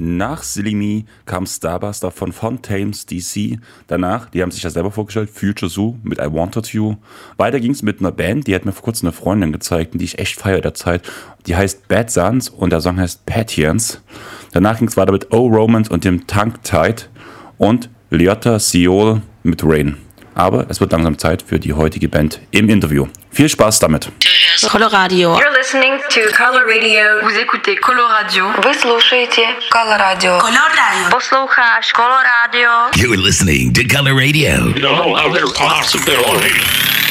Nach Silly kam Starbuster von Fontaines DC. Danach, die haben sich ja selber vorgestellt, Future Zoo mit I Wanted You. Weiter ging es mit einer Band, die hat mir vor kurzem eine Freundin gezeigt, die ich echt feiere derzeit. Die heißt Bad Sons und der Song heißt Patience. Danach ging es weiter mit O Romance und dem Tongue Tied und Lyotta Seol mit Rain. Aber es wird langsam Zeit für die heutige Band im Interview. Viel Spaß damit. Coloradio. You're listening to Color Radio. Vous écoutez Coloradio. Вы слушаете Color Radio. Coloradio. Послухаешь Color Radio. You're listening to Color Radio. No other possibility.